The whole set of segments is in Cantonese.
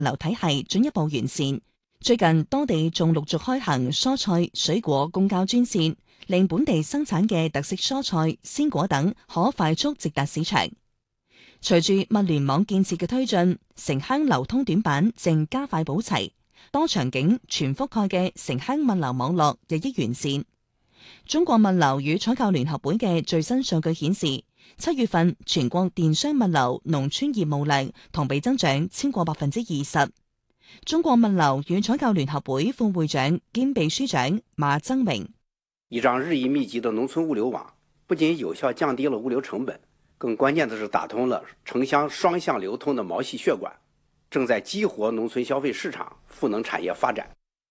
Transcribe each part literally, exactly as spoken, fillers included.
流體系進一步完善。最近多地仲陸續開行蔬菜、水果公交專線，令本地生產嘅特色蔬菜、鮮果等可快速直達市場。隨住物聯網建設嘅推進，城鄉流通短板正加快補齊，多場景全覆蓋嘅城鄉物流網絡日益完善。中國物流與採購聯合會嘅最新數據顯示，七月份全國電商物流農村業務量同比增長超過百分之二十。中國物流與採購聯合會副會長兼秘書長馬增榮： 依仗日益密集的農村物流網，不僅有效降低了物流成本，更關鍵的是打通了城鄉雙向流通的毛細血管，正在激活農村消費市場、賦能產業發展。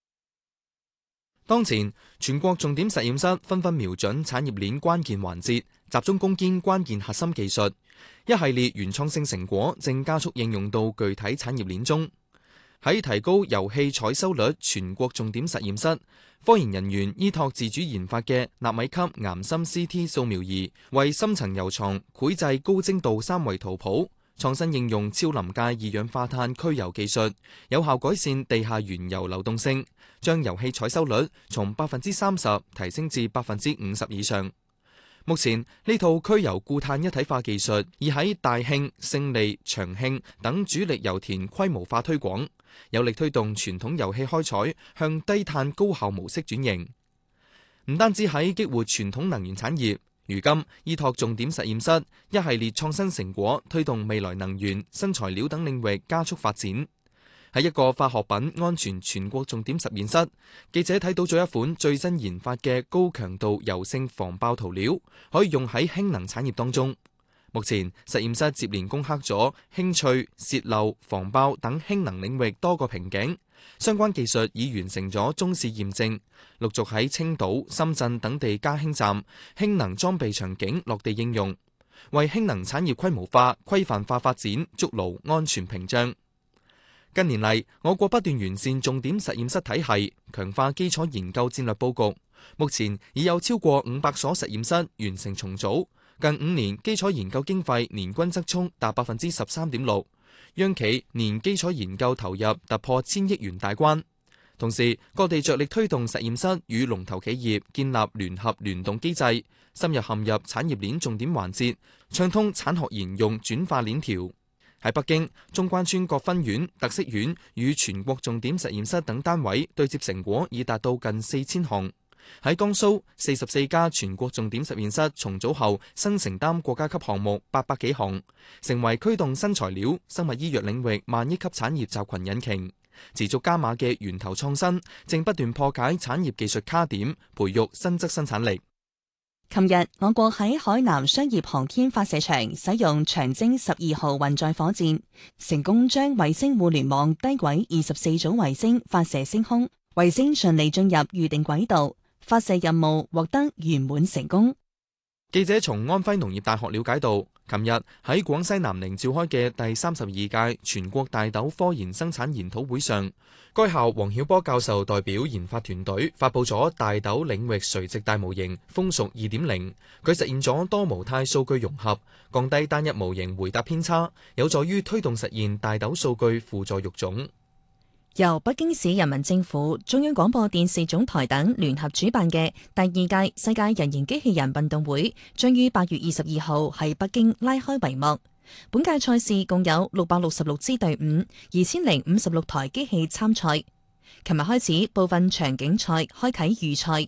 當前，全國重點實驗室紛紛瞄準產業鏈關鍵環節，集中攻堅關鍵核心技術，一系列原創性成果正加速應用到具體產業鏈中。喺提高油氣採收率全國重點實驗室，科研人員依託自主研發嘅納米級岩深 C T 掃描儀，為深層油床繪製高精度三維圖譜，創新應用超臨界二氧化碳驅油技術，有效改善地下原油流動性，將油氣採收率從百分之三十提升至百分之五十以上。目前呢套驅油固碳一體化技術已喺大慶、勝利、長慶等主力油田規模化推廣，有力推動傳統油氣開採向低碳高效模式轉型。唔單止喺激活傳統能源產業，如今依託重點實驗室一系列創新成果，推動未來能源、新材料等領域加速發展。喺一個化學品安全全國重點實驗室，記者睇到咗一款最新研發嘅高強度油性防爆塗料，可以用喺氫能產業當中。目前實驗室接連攻克咗氫淬、洩漏、防爆等氫能領域多個瓶頸，相關技術已完成咗中試驗證，陸續喺青島、深圳等地加氫站、氫能裝備場景落地應用，為氫能產業規模化、規範化發展築牢安全屏障。近年嚟，我國不斷完善重點實驗室體系，強化基礎研究戰略佈局。目前已有超過五百所實驗室完成重組。近五年基礎研究經費年均增速達百分之十三點六，央企年基礎研究投入突破千億元大關。同時，各地着力推動實驗室與龍頭企業建立聯合聯動機制，深入陷入產業鏈重點環節，暢通產學研用轉化鏈條。喺北京，中關村各分院、特色院與全國重點實驗室等單位對接成果已達到近四千項。喺江蘇，四十四家全國重點實驗室重組後，新承擔國家級項目八百幾項，成為驅動新材料、生物醫藥領域萬億級產業集群引擎。持續加碼嘅源頭創新，正不斷破解產業技術卡點，培育新質生產力。 琴日，我國喺海南商業航天發射場使用長征十二號運載火箭，成功將衛星互聯網低軌二十四組衛星發射升空，衛星順利進入預定軌道，發射任務獲得圓滿成功。 記者從安徽農業大學了解到，琴日喺廣西南寧召開嘅第三十二屆全國大豆科研生產研討會上，該校黃曉波教授代表研發團隊發佈咗大豆領域垂直大模型豐熟二點零，佢實現咗多模態數據融合，降低單一模型回答偏差，有助於推動實現大豆數據輔助育種。 由北京市人民政府、中央廣播電視總台等聯合主辦嘅第二屆世界人形機器人運動會，將於八月二十二號喺北京拉開帷幕。本屆賽事共有六百六十六支隊伍，二千零五十六台機器參賽。琴日開始，部分場景賽開啟預賽。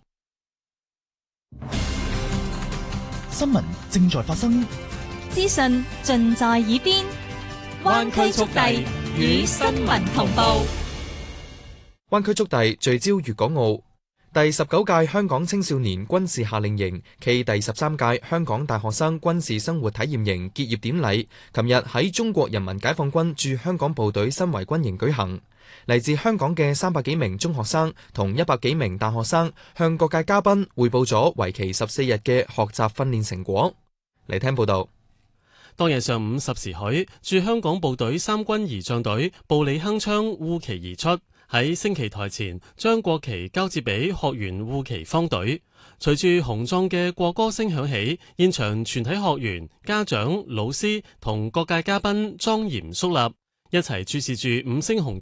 新聞正在發生， 資訊盡在耳邊，灣區速遞與新聞同步。 灣區速遞聚焦粵港澳。第十九屆香港青少年軍事夏令營暨第十三屆香港大學生軍事生活體驗營結業典禮，琴日喺中國人民解放軍駐香港部隊新圍軍營舉行。嚟自香港嘅三百幾名中學生同一百幾名大學生向各界嘉賓匯報咗為期十四日嘅學習訓練成果。嚟聽報道。 當日上午十時許，駐香港部隊三軍儀仗隊步履鏗鏘護旗而出，喺升旗台前將國旗交接俾學員護旗方隊。隨住雄壯嘅國歌聲響起，現場全體學員、家長、老師同各界嘉賓莊嚴肅立， 一齊注視住五星紅